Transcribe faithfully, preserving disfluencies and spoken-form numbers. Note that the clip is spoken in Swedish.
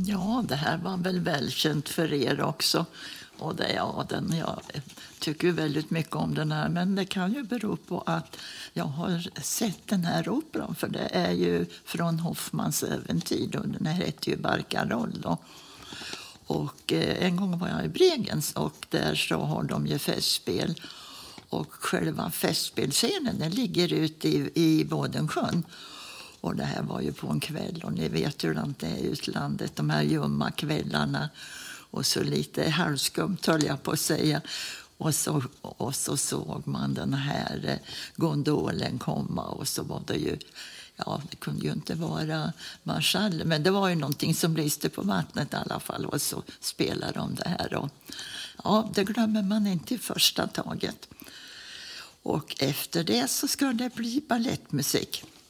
Ja, det här var väl välkänt för er också. Och det, ja, den, jag tycker ju väldigt mycket om den här, men det kan ju bero på att jag har sett den här operan, för det är ju från Hoffmans äventyr och den här heter ju Barcarolle då. Och eh, en gång var jag i Bregenz och där så har de ju festspel. Och själva festspelscenen den ligger ute i, i Bådensjön. Och det här var ju på en kväll och ni vet hur det är i utlandet, de här ljumma kvällarna. Och så lite halvskumt höll jag på att säga. Och så, och så såg man den här gondolen komma och så var det ju, ja det kunde ju inte vara marschall, men det var ju någonting som lyste på vattnet i alla fall och så spelade de det här. Och, ja, det glömmer man inte i första taget. Och efter det så ska det bli ballettmusik.